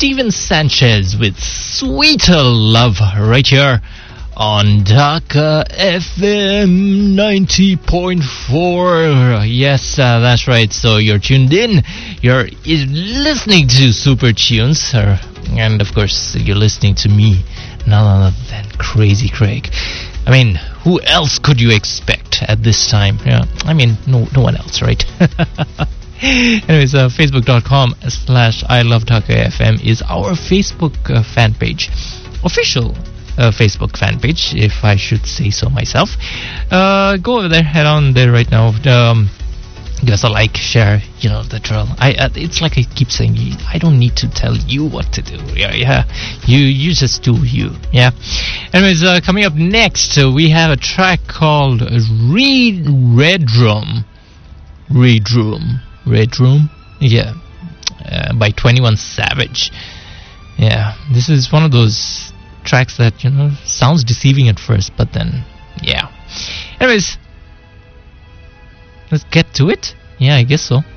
Steven Sanchez with Sweeter Love right here on Dhaka FM 90.4. Yes, that's right. So you're tuned in. You're listening to Super Tunes. And of course, you're listening to me, none other than Crazy Craig. I mean, who else could you expect at this time? Yeah, I mean, no one else, right? Anyways, facebook.com/I Love Dhaka FM is our Facebook fan page. Official Facebook fan page, if I should say so myself. Go over there, head on there right now. Give us a like, share, you know the drill. It's like I keep saying, I don't need to tell you what to do. Yeah. You just do you. Yeah. Anyways, coming up next, we have a track called Red Room. Yeah. By 21 Savage. Yeah. This is one of those tracks that, sounds deceiving at first, but then, yeah. Anyways, let's get to it. Yeah, I guess so.